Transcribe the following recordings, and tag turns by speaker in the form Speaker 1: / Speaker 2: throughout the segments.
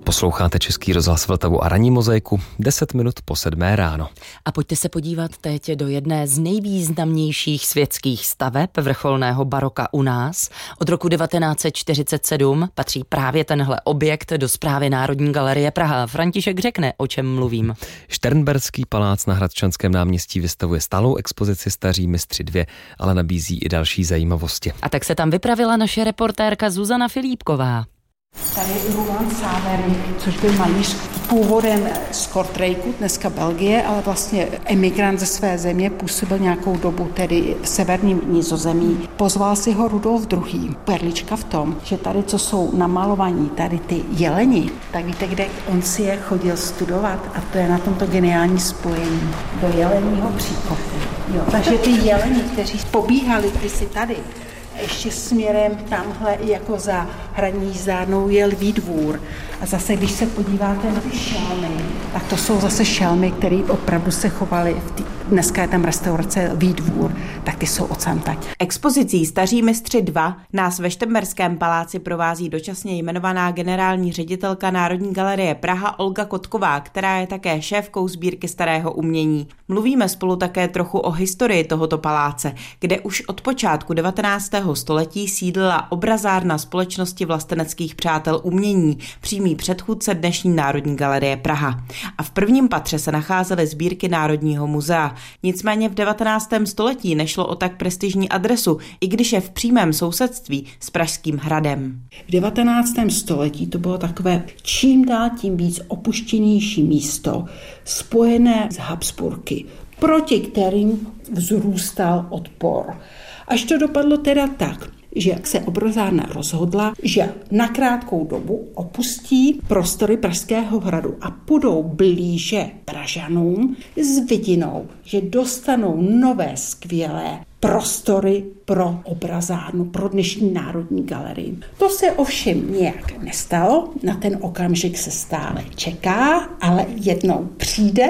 Speaker 1: Posloucháte Český rozhlas Vltavu a ranní mozaiku 10 minut po 7 ráno.
Speaker 2: A pojďte se podívat teď do jedné z nejvýznamnějších světských staveb vrcholného baroka u nás. Od roku 1947 patří právě tenhle objekt do správy Národní galerie Praha. František řekne, o čem mluvím.
Speaker 1: Šternberský palác na Hradčanském náměstí vystavuje stálou expozici Staří mistři 2, ale nabízí i další zajímavosti.
Speaker 2: A tak se tam vypravila naše reportérka Zuzana Filipková.
Speaker 3: Tady je Roland Savery, což byl malíř původem z Kortrejku, dneska Belgie, ale vlastně emigrant ze své země, působil nějakou dobu tedy v severním Nizozemí. Pozval si ho Rudolf II. Perlička v tom, že tady, co jsou namalovaní, tady ty jeleni, tak víte, kde on si je chodil studovat, a to je na tomto geniální spojení do jeleního příkopu. Jo, takže ty jeleni, kteří pobíhali kdysi tady, ještě směrem tamhle jako za hraní jízdárnou je Lví dvůr. A zase, když se podíváte na ty šelmy, tak to jsou zase šelmy, které opravdu se chovaly. Dneska je tam restaurace Lví dvůr, tak ty jsou odsamtať.
Speaker 4: Expozicí Staří mistři 2 nás ve Šternberském paláci provází dočasně jmenovaná generální ředitelka Národní galerie Praha Olga Kotková, která je také šéfkou sbírky starého umění. Mluvíme spolu také trochu o historii tohoto paláce, kde už od počátku 19. století sídlila obrazárna Společnosti vlasteneckých přátel umění, přímý předchůdce dnešní Národní galerie Praha. A v prvním patře se nacházely sbírky Národního muzea. Nicméně v 19. století nešlo o tak prestižní adresu, i když je v přímém sousedství s Pražským hradem.
Speaker 3: V 19. století to bylo takové čím dál tím víc opuštěnější místo, spojené s Habsburky, proti kterým vzrůstal odpor. Až to dopadlo teda tak, že se obrazárna rozhodla, že na krátkou dobu opustí prostory Pražského hradu a půjdou blíže Pražanům s vidinou, že dostanou nové skvělé prostory pro obrazárnu, pro dnešní Národní galerii. To se ovšem nějak nestalo, na ten okamžik se stále čeká, ale jednou přijde,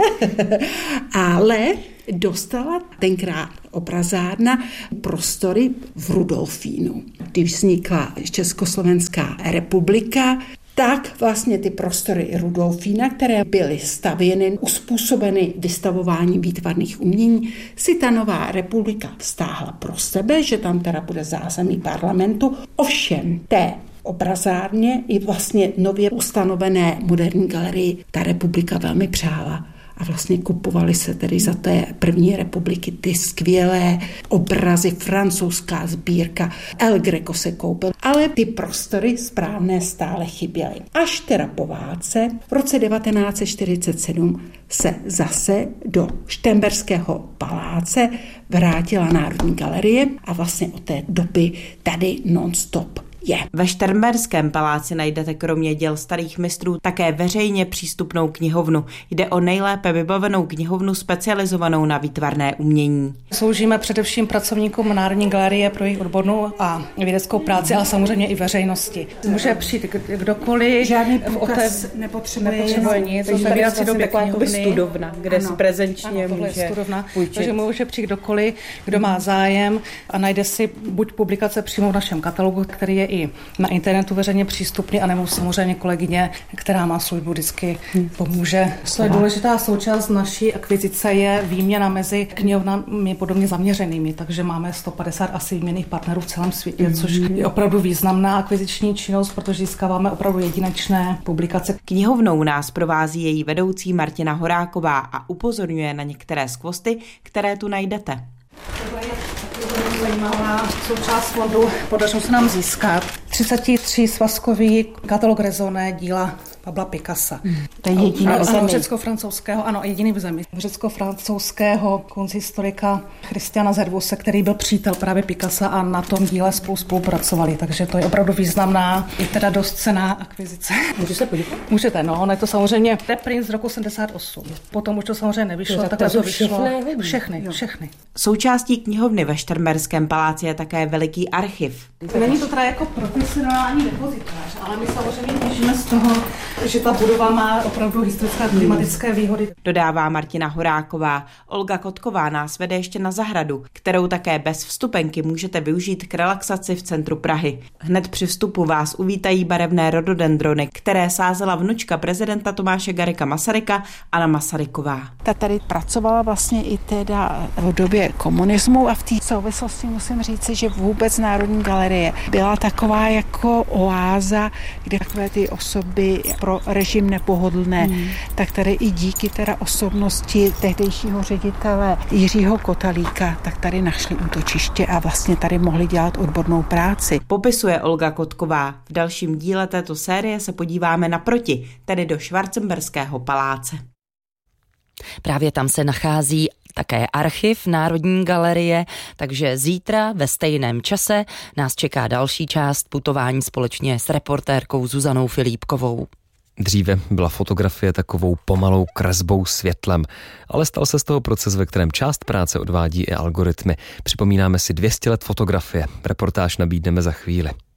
Speaker 3: ale dostala tenkrát obrazárna prostory v Rudolfínu. Když vznikla Československá republika, tak vlastně ty prostory Rudolfína, které byly stavěny, uspůsobeny vystavování výtvarných umění, si ta nová republika vztáhla pro sebe, že tam teda bude zázemí parlamentu. Ovšem té obrazárně i vlastně nově ustanovené moderní galerii ta republika velmi přála. A vlastně kupovaly se tedy za té první republiky ty skvělé obrazy, francouzská sbírka, El Greco se koupil, ale ty prostory správné stále chyběly. Až teda po válce v roce 1947 se zase do Šternberského paláce vrátila Národní galerie a vlastně od té doby tady non-stop je.
Speaker 4: Ve Šternberském paláci najdete kromě děl starých mistrů také veřejně přístupnou knihovnu. Jde o nejlépe vybavenou knihovnu specializovanou na výtvarné umění.
Speaker 5: Sloužíme především pracovníkům Národní galerie pro jejich odbornou a vědeckou práci, ale samozřejmě i veřejnosti. Může přijít kdokoliv.
Speaker 3: Žádný průkaz nepotřebuje
Speaker 5: nic. Takže si době
Speaker 4: taková studovna, kde si prezenčně může půjčit.
Speaker 5: Takže může přijít kdokoliv, kdo má zájem a najde si buď publikace přímo v našem katalogu, který je i na internetu veřejně přístupný, anebo samozřejmě kolegyně, která má službu, vždycky pomůže. To je důležitá součást naší akvizice je výměna mezi knihovnami podobně zaměřenými, takže máme 150 asi výměnných partnerů v celém světě, což je opravdu významná akviziční činnost, protože získáváme opravdu jedinečné publikace.
Speaker 4: Knihovnou nás provází její vedoucí Martina Horáková a upozorňuje na některé skvosty, které tu najdete.
Speaker 5: Zajímavá součást fondu, podařilo se nám získat 33 svazkový katalog raisonné díla Pabla Picassa.
Speaker 3: To je jediný v zemi.
Speaker 5: Řecko-francouzského, ano, jediný v zemi. Řecko-francouzského konzistorika Christiana Zervose, který byl přítel právě Picassa a na tom díle spolupracovali, takže to je opravdu významná, i teda dost cenná akvizice.
Speaker 2: Můžu se podívat?
Speaker 5: Můžete, no, je to samozřejmě reprint z roku 78. Potom už to samozřejmě nevyšlo, tak to vyšlo. Všechny.
Speaker 4: Součástí knihovny ve Šternberském paláci je také veliký archiv.
Speaker 5: Není to teda jako profesionální depozitář, ale my samozřejmě těžíme z toho, že ta budova má opravdu historické a klimatické výhody.
Speaker 4: Dodává Martina Horáková. Olga Kotková nás vede ještě na zahradu, kterou také bez vstupenky můžete využít k relaxaci v centru Prahy. Hned při vstupu vás uvítají barevné rododendrony, které sázela vnučka prezidenta Tomáše Garrigua Masaryka, Anna Masaryková.
Speaker 3: Ta tady pracovala vlastně i teda v době komunismu a v té souvislosti musím říci, že vůbec Národní galerie byla taková jako oáza, kde takové ty osoby pro režim nepohodlné, tak tady i díky teda osobnosti tehdejšího ředitele Jiřího Kotalíka, tak tady našli útočiště a vlastně tady mohli dělat odbornou práci.
Speaker 4: Popisuje Olga Kotková. V dalším díle této série se podíváme naproti, tedy do Schwarzenberského paláce.
Speaker 2: Právě tam se nachází také archiv Národní galerie, takže zítra ve stejném čase nás čeká další část putování společně s reportérkou Zuzanou Filipkovou.
Speaker 1: Dříve byla fotografie takovou pomalou kresbou světlem, ale stal se z toho proces, ve kterém část práce odvádí i algoritmy. Připomínáme si 200 let fotografie. Reportáž nabídneme za chvíli.